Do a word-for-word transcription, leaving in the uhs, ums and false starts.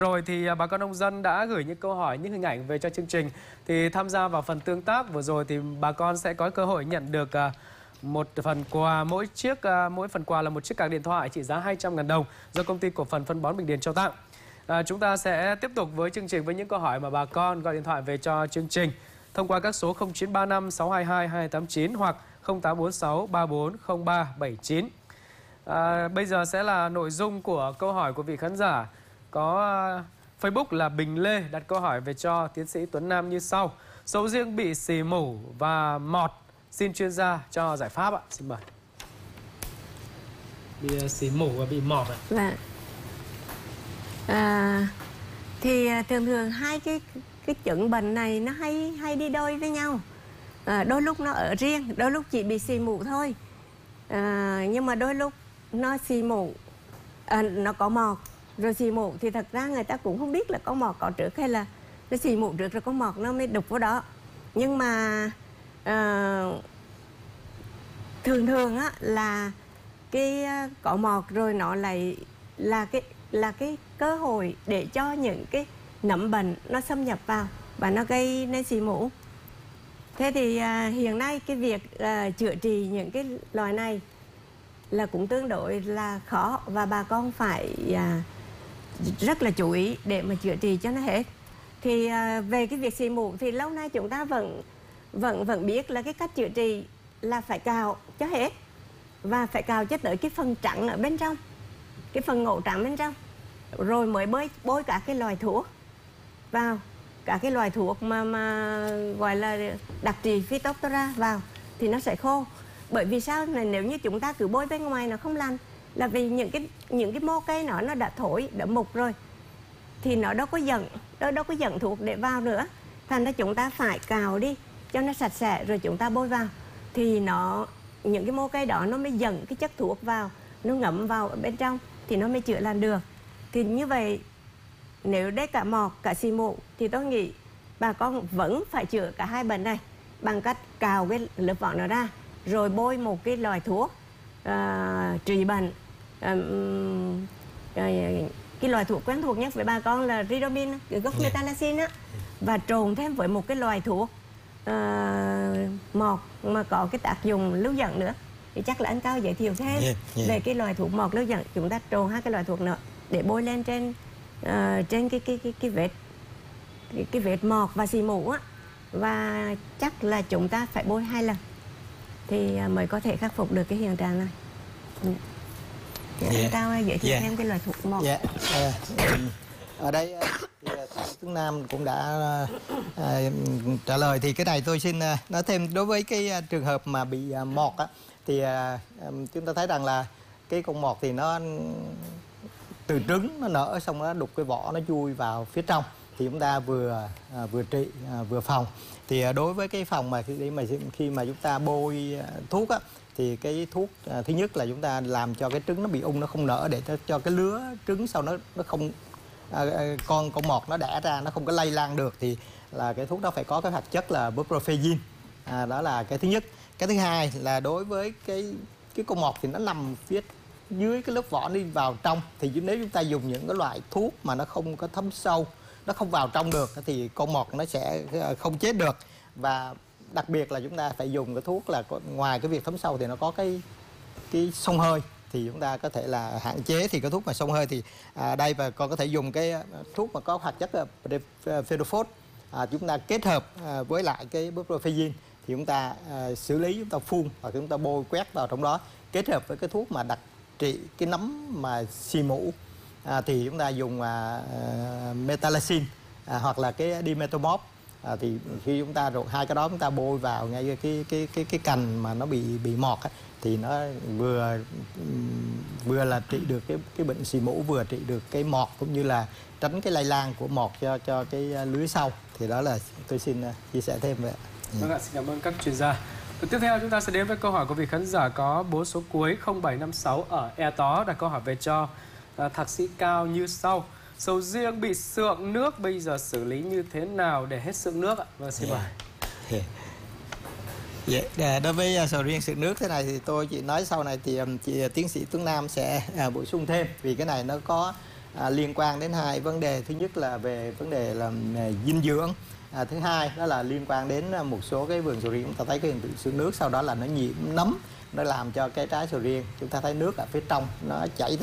Rồi thì bà con nông dân đã gửi những câu hỏi, những hình ảnh về cho chương trình. Thì tham gia vào phần tương tác vừa rồi thì bà con sẽ có cơ hội nhận được một phần quà, mỗi chiếc mỗi phần quà là một chiếc card điện thoại trị giá hai trăm nghìn đồng do công ty cổ phần phân bón Bình Điền trao tặng. À, chúng ta sẽ tiếp tục với chương trình với những câu hỏi mà bà con gọi điện thoại về cho chương trình thông qua các số không chín ba năm sáu hai hai hai tám chín hoặc không tám bốn sáu ba bốn không ba bảy chín. À, bây giờ sẽ là nội dung của câu hỏi của vị khán giả có Facebook là Bình Lê đặt câu hỏi về cho tiến sĩ Tuấn Nam như sau: sầu riêng bị xì mủ và mọt, xin chuyên gia cho giải pháp ạ. Xin mời. Bị xì mủ và bị mọt ạ. Vâng. À, thì thường thường hai cái cái chứng bệnh này nó hay hay đi đôi với nhau. À, đôi lúc nó ở riêng, đôi lúc chỉ bị xì mủ thôi. À, nhưng mà đôi lúc nó xì mủ, à, nó có mọt rồi xì mủ thì thật ra người ta cũng không biết là có mọt có trước hay là nó xì mủ trước rồi có mọt nó mới đục vào đó. Nhưng mà à, thường thường á là cái có mọt rồi nó lại là cái là cái cơ hội để cho những cái nấm bệnh nó xâm nhập vào và nó gây nên xì mủ. Thế thì à, hiện nay cái việc à, chữa trị những cái loài này là cũng tương đối là khó và bà con phải à, rất là chú ý để mà chữa trị cho nó hết. Thì à, về cái việc xì mủ thì lâu nay chúng ta vẫn vẫn vẫn biết là cái cách chữa trị là phải cào cho hết và phải cào cho tới cái phần trắng ở bên trong, cái phần ngộ trắng bên trong, rồi mới bôi bôi cả cái loại thuốc vào, cả cái loại thuốc mà mà gọi là đặc trị Phytophthora vào thì nó sẽ khô. Bởi vì sao này, nếu như chúng ta cứ bôi bên ngoài nó không lành là vì những cái những cái mô cây nó nó đã thối, đã mục rồi thì nó đâu có dẫn đâu đâu có dẫn thuốc để vào nữa. Thành ra chúng ta phải cào đi cho nó sạch sẽ rồi chúng ta bôi vào thì nó những cái mô cây đó nó mới dẫn cái chất thuốc vào, nó ngấm vào ở bên trong thì nó mới chữa lành được. Thì như vậy nếu đấy cả mọt cả xì mủ thì tôi nghĩ bà con vẫn phải chữa cả hai bệnh này bằng cách cào cái lớp vỏ nó ra rồi bôi một cái loại thuốc uh, trị bệnh. Uh, uh, cái loại thuốc quen thuộc nhất với bà con là Ridobin, gốc metalaxin á, và trộn thêm với một cái loại thuốc uh, mọt mà có cái tác dụng lưu dẫn nữa. Thì chắc là anh Cao giới thiệu thêm yeah, yeah. về cái loại thuốc mọt lưu dẫn. Chúng ta trộn hai cái loại thuốc nữa để bôi lên trên uh, trên cái cái cái cái vết cái, cái vết mọt và xì mủ á, và chắc là chúng ta phải bôi hai lần thì uh, mới có thể khắc phục được cái hiện trạng này. Ừ. Yeah. Anh Cao giới thiệu yeah. thêm cái loại thuốc mọt. Yeah. Uh, um, ở đây thì Tuấn Nam cũng đã uh, trả lời. Thì cái này tôi xin uh, nói thêm đối với cái uh, trường hợp mà bị uh, mọt á, thì uh, um, chúng ta thấy rằng là cái con mọt thì nó từ trứng nó nở xong nó đục cái vỏ, nó chui vào phía trong thì chúng ta vừa à, vừa trị à, vừa phòng. Thì à, đối với cái phòng mà khi mà khi mà chúng ta bôi à, thuốc á, thì cái thuốc à, thứ nhất là chúng ta làm cho cái trứng nó bị ung, nó không nở, để cho, cho cái lứa trứng sau nó nó không à, con con mọt nó đẻ ra nó không có lây lan được, thì là cái thuốc đó phải có cái hoạt chất là buprofezin. À, đó là cái thứ nhất. Cái thứ hai là đối với cái cái con mọt thì nó nằm phía dưới cái lớp vỏ đi vào trong, thì nếu chúng ta dùng những cái loại thuốc mà nó không có thấm sâu, nó không vào trong được thì con mọt nó sẽ không chết được. Và đặc biệt là chúng ta phải dùng cái thuốc là ngoài cái việc thấm sâu thì nó có cái cái xông hơi, thì chúng ta có thể là hạn chế. Thì cái thuốc mà xông hơi thì à, đây và còn có thể dùng cái thuốc mà có hoạt chất Phytophthora, à, chúng ta kết hợp à, với lại cái buprofezin thì chúng ta à, xử lý, chúng ta phun hoặc chúng ta bôi quét vào trong đó, kết hợp với cái thuốc mà đặc trị cái nấm mà xì mủ, à, thì chúng ta dùng à, metalaxin à, hoặc là cái dimetomorph. À, thì khi chúng ta rồi hai cái đó chúng ta bôi vào ngay cái cái cái cái cành mà nó bị bị mọt á, thì nó vừa vừa là trị được cái cái bệnh xì mủ, vừa trị được cái mọt cũng như là tránh cái lây lan của mọt cho cho cái lưới sau. Thì đó là tôi xin uh, chia sẻ thêm vậy. Vâng ạ, xin cảm ơn các chuyên gia. Và tiếp theo chúng ta sẽ đến với câu hỏi của vị khán giả có bốn số cuối không bảy năm sáu ở E Tó, đặt câu hỏi về cho uh, thạc sĩ Cao như sau: sầu riêng bị sượng nước bây giờ xử lý như thế nào để hết sượng nước ạ? Vâng, xin mời. Yeah. Yeah. Yeah. Đối với sầu riêng sượng nước thế này thì tôi chỉ nói sau này thì um, chị, tiến sĩ Tuấn Nam sẽ uh, bổ sung thêm, vì cái này nó có à, liên quan đến hai vấn đề. Thứ nhất là về vấn đề là à, dinh dưỡng. À, thứ hai đó là liên quan đến một số cái vườn sầu riêng chúng ta thấy cái hiện tượng xương nước, sau đó là nó nhiễm nấm, nó làm cho cái trái sầu riêng chúng ta thấy nước ở phía trong nó chảy ra.